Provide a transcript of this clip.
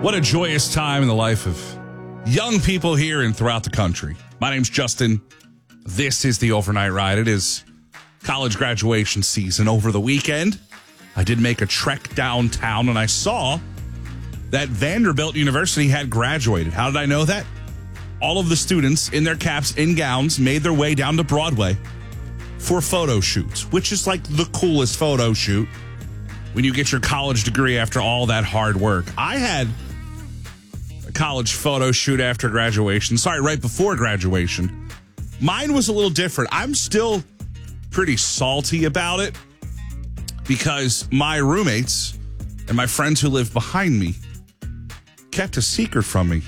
What a joyous time in the life of young people here and throughout the country. My name's Justin. This is the Overnight Ride. It is college graduation season. Over the weekend, I did make a trek downtown and I saw that Vanderbilt University had graduated. How did I know that? All of the students in their caps and gowns made their way down to Broadway for photo shoots, which is like the coolest photo shoot when you get your college degree after all that hard work. I had a college photo shoot after graduation. Right before graduation. Mine was a little different. I'm still pretty salty about it because my roommates and my friends who live behind me kept a secret from me.